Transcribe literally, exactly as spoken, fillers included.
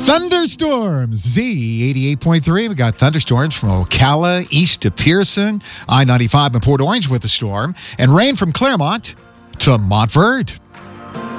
Thunderstorms, Z eighty-eight point three. We got thunderstorms from Ocala east to Pearson, I ninety-five in Port Orange with a storm, and rain from Claremont to Montverde.